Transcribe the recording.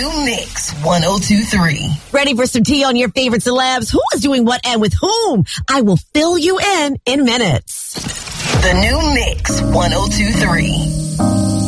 new Mix 102.3. Ready for some tea on your favorite celebs? Who is doing what and with whom? I will fill you in minutes. The new Mix 102.3.